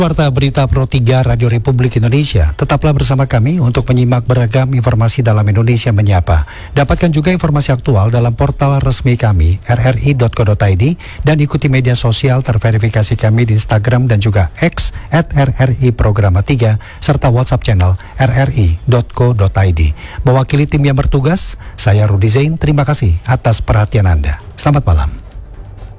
Warta Berita Pro 3 Radio Republik Indonesia. Tetaplah bersama kami untuk menyimak beragam informasi dalam Indonesia Menyapa. Dapatkan juga informasi aktual dalam portal resmi kami rri.co.id dan ikuti media sosial terverifikasi kami di Instagram dan juga X @RRI Programa 3 serta WhatsApp channel rri.co.id. Mewakili tim yang bertugas, saya Rudi Zain. Terima kasih atas perhatian Anda. Selamat malam.